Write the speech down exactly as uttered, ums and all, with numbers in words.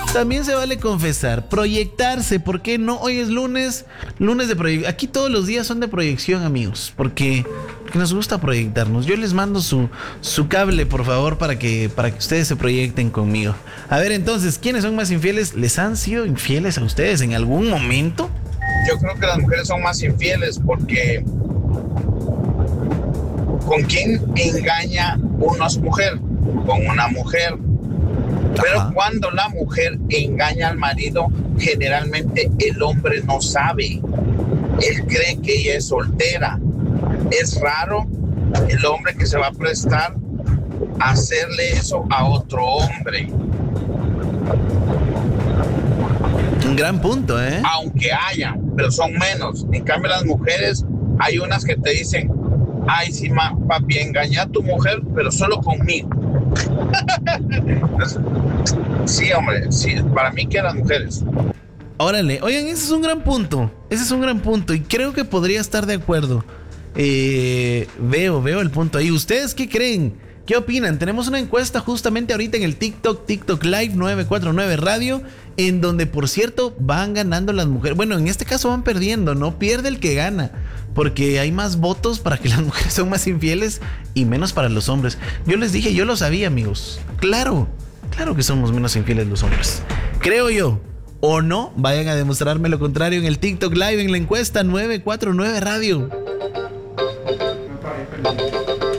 También se vale confesar, proyectarse, ¿por qué no? Hoy es lunes, lunes de proyección. Aquí todos los días son de proyección, amigos, porque, porque nos gusta proyectarnos. Yo les mando su, su cable, por favor, para que, para que ustedes se proyecten conmigo. A ver, entonces, ¿quiénes son más infieles? ¿Les han sido infieles a ustedes en algún momento? Yo creo que las mujeres son más infieles porque ¿con quién engaña uno a su mujer? Con una mujer. Pero Ajá. cuando la mujer engaña al marido, generalmente el hombre no sabe. Él cree que ella es soltera. Es raro el hombre que se va a prestar a hacerle eso a otro hombre. Un gran punto, ¿eh? Aunque haya, pero son menos. En cambio, las mujeres, hay unas que te dicen, ay, sí, ma, papi, engaña a tu mujer, pero solo conmigo. Sí, hombre, sí, para mí que las mujeres. Órale, oigan, ese es un gran punto. Ese es un gran punto y creo que podría estar de acuerdo. Eh, veo, veo el punto ahí. ¿Ustedes qué creen? ¿Qué opinan? Tenemos una encuesta justamente ahorita en el TikTok, TikTok Live nueve cuatro nueve Radio, en donde, por cierto, van ganando las mujeres. Bueno, en este caso van perdiendo, ¿no? Pierde el que gana, porque hay más votos para que las mujeres son más infieles y menos para los hombres. Yo les dije, yo lo sabía, amigos. Claro, claro que somos menos infieles los hombres. Creo yo. O no, vayan a demostrarme lo contrario en el TikTok Live, en la encuesta nueve cuatro nueve Radio.